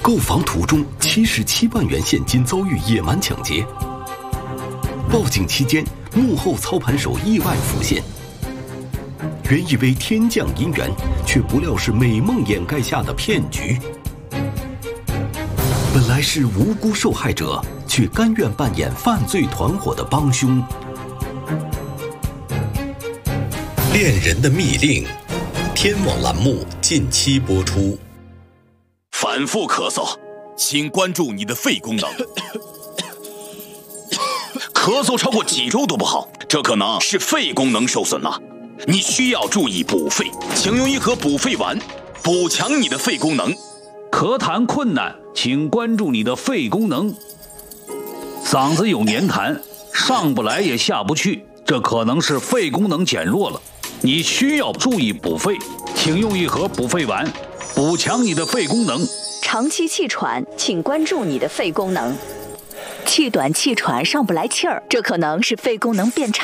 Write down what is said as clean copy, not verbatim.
购房途中77万元现金遭遇野蛮抢劫，报警期间幕后操盘手意外浮现。原以为天降姻缘，却不料是美梦掩盖下的骗局。本来是无辜受害者，却甘愿扮演犯罪团伙的帮凶。恋人的密令，天网栏目近期播出。 反复咳嗽，请关注你的肺功能。咳嗽超过几周都不好，这可能是肺功能受损了。你需要注意补肺，请用一盒补肺丸，补强你的肺功能。 咳痰困难，请关注你的肺功能。嗓子有黏痰，上不来也下不去，这可能是肺功能减弱了。你需要注意补肺，请用一盒补肺丸，补强你的肺功能。 长期气喘，请关注你的肺功能。气短气喘上不来气儿，这可能是肺功能变差